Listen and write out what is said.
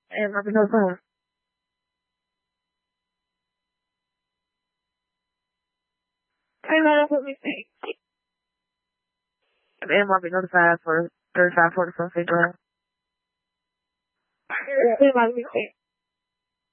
And I'll be notified. Hey, man, that's what we think. And then I'll be notified for 35, 40, 50. It might be quick.